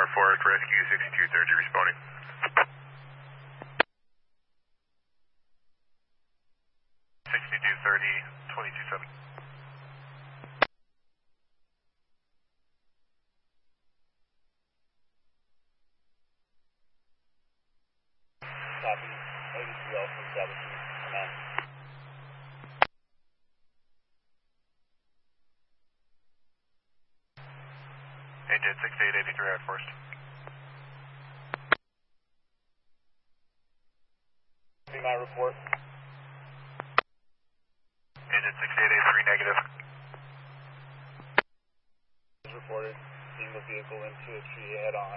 Tower 4 to rescue 6230 responding. (6230) 22-7. Copy. 83 Alpha 17. Command. Agent 6883 at first. See my report. Agent 6883 negative. Is reported. Seeing the vehicle into a tree head on.